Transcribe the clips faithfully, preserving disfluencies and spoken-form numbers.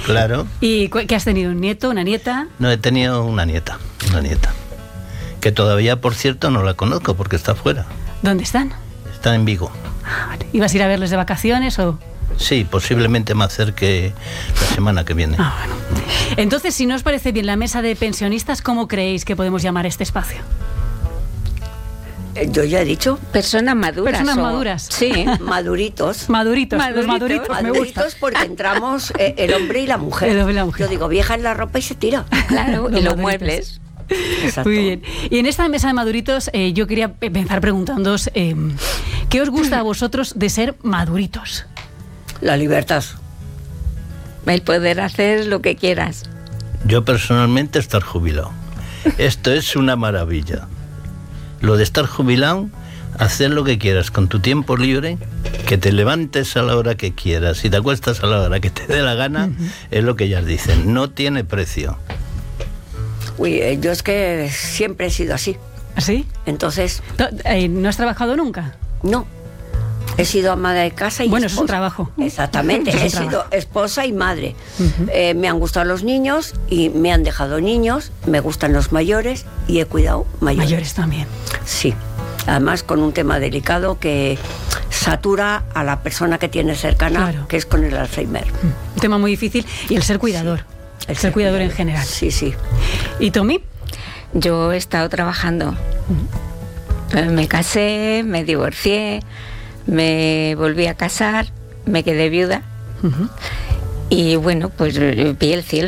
Claro. ¿Y qué has tenido? ¿Un nieto, una nieta? No, he tenido una nieta, una nieta. Que todavía, por cierto, no la conozco porque está fuera. ¿Dónde están? Está en Vigo. Ah, vale. ¿Ibas a ir a verles de vacaciones o...? Sí, posiblemente me acerque la semana que viene. Ah, bueno. Entonces, si no os parece bien la mesa de pensionistas, ¿cómo creéis que podemos llamar este espacio? Yo ya he dicho. Personas maduras. Personas o... maduritas. Sí, maduritos. Maduritos, Maduritos. los maduritos, me Maduritos gustan. porque entramos eh, el hombre y la mujer. El hombre y la mujer. Yo digo, vieja en la ropa y se tira. Claro, Los y los maduritos. muebles. Exacto. Muy bien. Y en esta mesa de maduritos, eh, yo quería empezar preguntándoos, eh, ¿qué os gusta a vosotros de ser maduritos? La libertad. El poder hacer lo que quieras. Yo personalmente estar jubilado. Esto es una maravilla. Lo de estar jubilado, hacer lo que quieras con tu tiempo libre, que te levantes a la hora que quieras y te acuestas a la hora que te dé la gana, uh-huh. Es lo que ellas dicen, no tiene precio. Uy, eh, yo es que siempre he sido así. ¿Así? Entonces... ¿No has trabajado nunca? No. He sido ama de casa y bueno, esposa. Eso es un trabajo. Exactamente, es un he trabajo. sido esposa y madre. Uh-huh. Eh, me han gustado los niños y me han dejado niños, me gustan los mayores y he cuidado mayores. Mayores también. Sí, además con un tema delicado que satura a la persona que tiene cercana, claro. Que es con el Alzheimer. Un tema muy difícil y el ser cuidador. Sí. El, el ser, ser cuidador, cuidador en general. Sí, sí. ¿Y Tommy? Yo he estado trabajando. Uh-huh. Me casé, me divorcié, me volví a casar, me quedé viuda. Uh-huh. Y bueno, pues vi el cielo.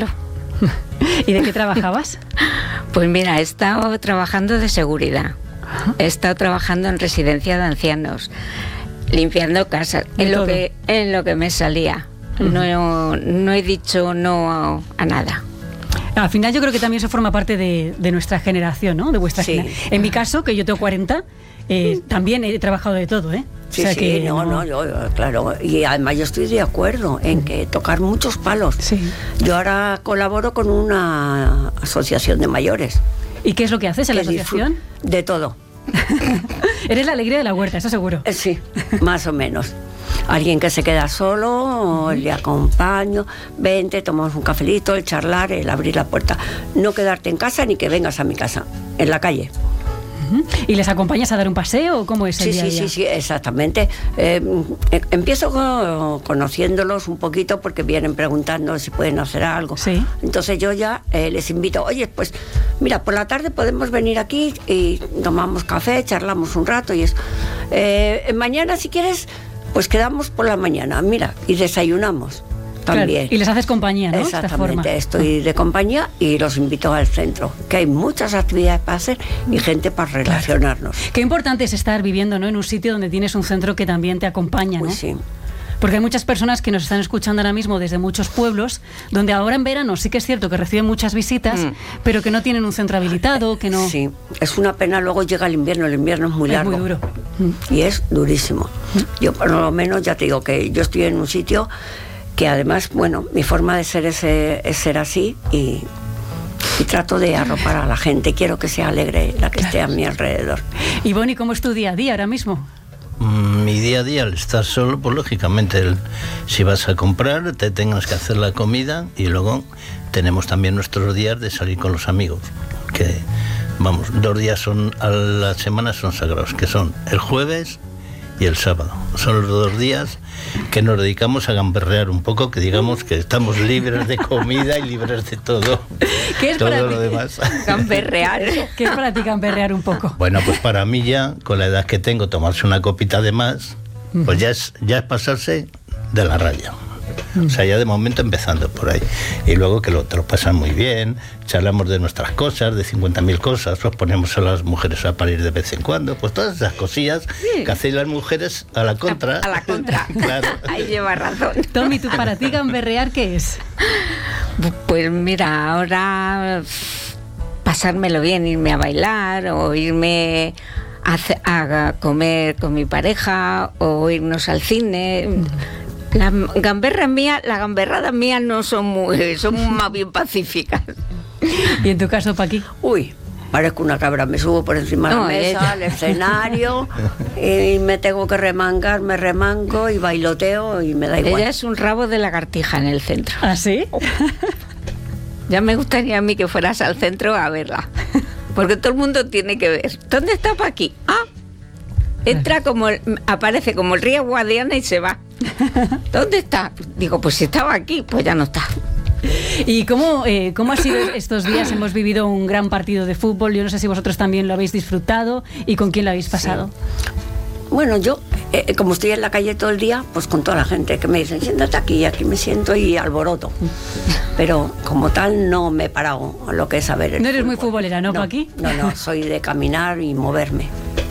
¿Y de qué trabajabas? Pues mira, he estado trabajando de seguridad. Uh-huh. He estado trabajando en residencia de ancianos, limpiando casas, en lo, que, en lo que me salía. Uh-huh. No, no he dicho no a, a nada. Al final yo creo que también eso forma parte de, de nuestra generación, ¿no? De vuestra sí. generación. En mi caso, que yo tengo cuarenta, eh, también he trabajado de todo, ¿eh? Sí, o sea sí, que no, no, yo, claro. Y además yo estoy de acuerdo en que tocar muchos palos. Sí. Yo ahora colaboro con una asociación de mayores. ¿Y qué es lo que haces en la asociación? De todo. Eres la alegría de la huerta, eso seguro. Sí, más o menos. Alguien que se queda solo, le acompaño, vente, tomamos un cafelito, el charlar, el abrir la puerta. No quedarte en casa ni que vengas a mi casa, en la calle. Uh-huh. ¿Y les acompañas a dar un paseo o cómo es el sí, día a sí, día? Sí, sí, exactamente. Eh, empiezo con, conociéndolos un poquito porque vienen preguntando si pueden hacer algo. Sí. Entonces yo ya eh, les invito, oye, pues mira, por la tarde podemos venir aquí y tomamos café, charlamos un rato y eso. Eh, mañana, si quieres, pues quedamos por la mañana, mira, y desayunamos. También. Claro, y les haces compañía, ¿no? Exactamente, estoy de compañía y los invito al centro, que hay muchas actividades para hacer y gente para relacionarnos. Claro. Qué importante es estar viviendo, ¿no? En un sitio donde tienes un centro que también te acompaña, ¿no? Pues sí. Porque hay muchas personas que nos están escuchando ahora mismo desde muchos pueblos, donde ahora en verano sí que es cierto que reciben muchas visitas, mm. pero que no tienen un centro habilitado, que no... Sí, es una pena, luego llega el invierno, el invierno es muy largo. Es muy duro. Y es durísimo. Mm. Yo por lo menos ya te digo que yo estoy en un sitio que además, bueno, mi forma de ser es, es ser así y, y trato de arropar a la gente. Quiero que sea alegre la que claro. esté a mi alrededor. Y Bonnie, ¿cómo es tu día a día ahora mismo? Mi día a día, al estar solo, pues lógicamente, el, si vas a comprar, te tengas que hacer la comida y luego tenemos también nuestros días de salir con los amigos, que, vamos, dos días son a la semana son sagrados, que son el jueves y el sábado. Son los dos días que nos dedicamos a gamberrear un poco, que digamos que estamos libres de comida y libres de todo. ¿Qué es todo para lo ti? Demás. Gamberrear. ¿Qué es para ti gamberrear un poco? Bueno, pues para mí ya, con la edad que tengo, tomarse una copita de más, uh-huh. pues ya es, ya es pasarse de la raya. O sea, ya de momento empezando por ahí. Y luego que lo, te lo pasan muy bien, charlamos de nuestras cosas, de cincuenta mil cosas, os ponemos a las mujeres a parir de vez en cuando, pues todas esas cosillas sí. que hacéis las mujeres a la contra. A, a la contra. Claro. Ahí lleva razón. Tommy, ¿tú para ti gamberrear qué es? Pues mira, ahora pasármelo bien, irme a bailar o irme a, a comer con mi pareja o irnos al cine. La gamberra mía, la gamberrada mía no son muy, son más bien pacíficas. ¿Y en tu caso, Paqui? Uy, parezco una cabra, me subo por encima de No, la mesa, ella. al escenario, y me tengo que remangar, me remango y bailoteo y me da igual. Ella es un rabo de lagartija en el centro. ¿Ah, sí? Ya me gustaría a mí que fueras al centro a verla. Porque todo el mundo tiene que ver. ¿Dónde está Paqui? Ah, entra como, el- aparece como el río Guadiana y se va. ¿Dónde está? Digo, pues si estaba aquí, pues ya no está. ¿Y cómo, eh, cómo ha sido estos días? Hemos vivido un gran partido de fútbol. Yo no sé si vosotros también lo habéis disfrutado y con quién lo habéis pasado. Bueno, yo, eh, como estoy en la calle todo el día, pues con toda la gente que me dicen, siéntate aquí, y aquí me siento y alboroto. Pero como tal no me he parado a lo que es saber el No eres muy fútbol. futbolera, ¿no, Paqui? No, no, soy de caminar y moverme.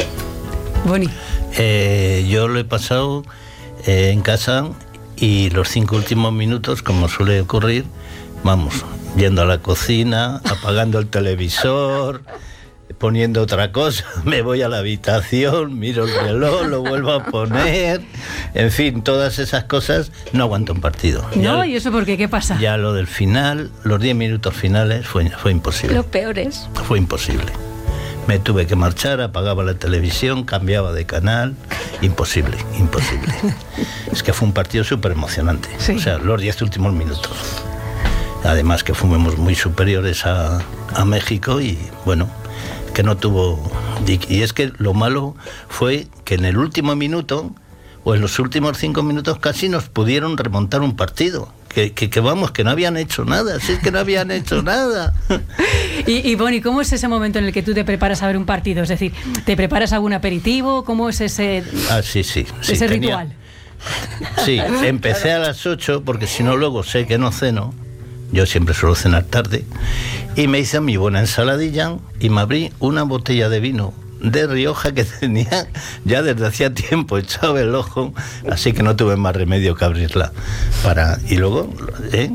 Boni. Eh, yo lo he pasado eh, en casa y los cinco últimos minutos, como suele ocurrir, vamos, yendo a la cocina, apagando el televisor, poniendo otra cosa, me voy a la habitación, miro el reloj, lo vuelvo a poner, en fin, todas esas cosas, no aguanto un partido. No, Ya- ¿y eso por qué? ¿Qué pasa? Ya lo del final, los diez minutos finales, fue, fue imposible. Los peores. Fue imposible. Me tuve que marchar, apagaba la televisión, cambiaba de canal. Imposible, imposible. Es que fue un partido súper emocionante. Sí. O sea, los diez últimos minutos. Además que fuimos muy superiores a, a México y, bueno, que no tuvo... Y, y es que lo malo fue que en el último minuto, o en los últimos cinco minutos, casi nos pudieron remontar un partido. Que, que, que vamos, que no habían hecho nada, si es que no habían hecho nada. Y, y Boni, ¿cómo es ese momento en el que tú te preparas a ver un partido? Es decir, ¿te preparas algún aperitivo? ¿Cómo es ese, Ah, sí, sí. sí ese tenía- ritual? Sí, empecé a las ocho porque si no luego sé que no ceno. Yo siempre suelo cenar tarde. Y me hice mi buena ensaladilla y me abrí una botella de vino de Rioja que tenía ya desde hacía tiempo echado el ojo, así que no tuve más remedio que abrirla. Para, y luego, ¿eh?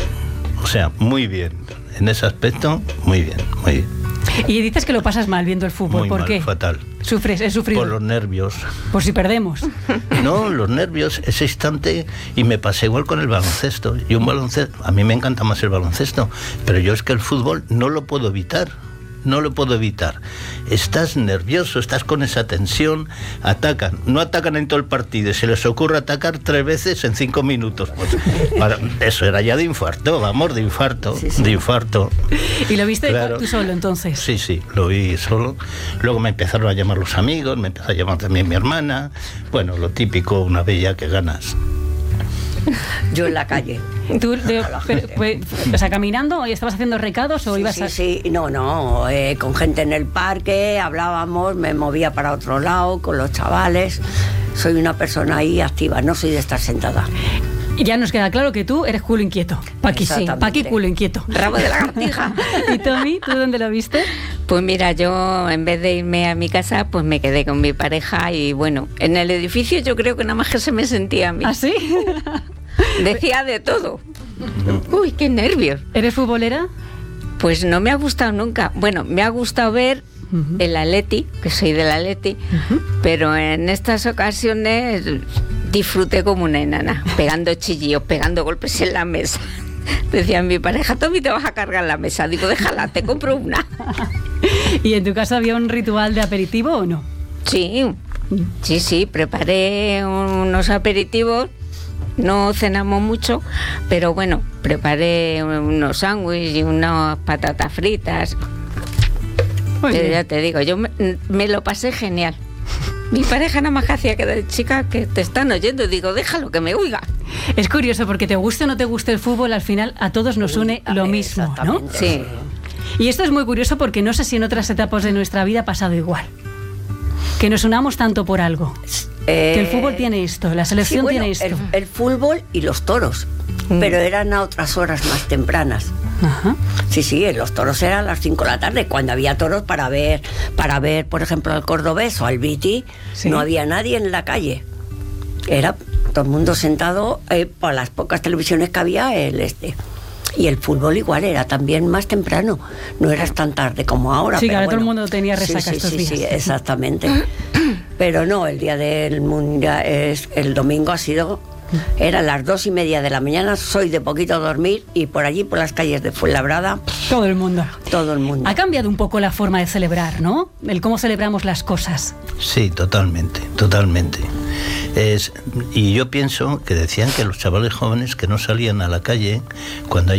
O sea, muy bien. En ese aspecto, muy bien, muy bien. Y dices que lo pasas mal viendo el fútbol. Muy ¿Por mal, qué? fatal. Sufres, he sufrido. Por los nervios. Por si perdemos. No, los nervios, ese instante, y me pasa igual con el baloncesto. Y un baloncesto, a mí me encanta más el baloncesto, pero yo es que el fútbol no lo puedo evitar. No lo puedo evitar. Estás nervioso, estás con esa tensión, atacan, no atacan en todo el partido, se les ocurre atacar tres veces en cinco minutos. Pues, para, eso era ya de infarto, vamos, de infarto, Sí, sí. de infarto. ¿Y lo viste Claro. tú solo entonces? Sí, sí, lo vi solo. Luego me empezaron a llamar los amigos, me empezó a llamar también mi hermana. Bueno, lo típico, una vez ya que ganas. Yo en la calle. ¿Tú, de- pero, pues, o sea, caminando, y estabas haciendo recados o Sí, ibas sí, a...? sí, no, no, eh, con gente en el parque, hablábamos, me movía para otro lado, con los chavales. Soy una persona ahí activa, no soy de estar sentada. Y ya nos queda claro que tú eres culo inquieto. Paqui, sí. Exactamente. Paqui, culo inquieto. Rabo de lagartija. ¿Y Tommy, tú dónde lo viste? Pues mira, yo en vez de irme a mi casa, pues me quedé con mi pareja y bueno, en el edificio yo creo que nada más que se me sentía a mí. ¿Ah, sí? Decía de todo. Uy, qué nervios. ¿Eres futbolera? Pues no me ha gustado nunca. Bueno, me ha gustado ver Ujú. el Atleti, que soy del Atleti, pero en estas ocasiones disfruté como una enana, pegando chillidos, pegando golpes en la mesa. Decía mi pareja, Tommy, te vas a cargar la mesa. Digo, déjala, te compro una. ¿Y en tu casa había un ritual de aperitivo o no? Sí, sí, sí, preparé unos aperitivos. No cenamos mucho, pero bueno, preparé unos sándwiches y unas patatas fritas. Muy Pero bien. ya te digo, yo me, me lo pasé genial. Mi pareja nada más que hacía que de chica que te están oyendo. Digo, déjalo que me oiga. Es curioso porque te guste o no te guste el fútbol, al final a todos nos une lo mismo, ¿no? Exactamente. Sí. Y esto es muy curioso porque no sé si en otras etapas de nuestra vida ha pasado igual. Que nos unamos tanto por algo. Eh, Que el fútbol tiene esto, la sí, selección bueno, tiene esto. El, el fútbol y los toros, pero eran a otras horas más tempranas. Ajá. Sí, sí, los toros eran a las cinco de la tarde, cuando había toros para ver, para ver, por ejemplo, al cordobés o al Viti, Sí. no había nadie en la calle. Era todo el mundo sentado, eh, por las pocas televisiones que había, el este. Y el fútbol igual era también más temprano, no era tan tarde como ahora. Sí, que pero ahora todo el bueno. mundo tenía resaca sí, sí, estos sí, días. Sí, exactamente. Pero no, el día del mundial, es, el domingo ha sido Eran las dos y media de la mañana, soy de poquito dormir, y por allí, por las calles de Fuenlabrada, todo el mundo. Todo el mundo. Ha cambiado un poco la forma de celebrar, ¿no? El cómo celebramos las cosas. Sí, totalmente, totalmente. Es, y yo pienso que decían que los chavales jóvenes que no salían a la calle cuando hay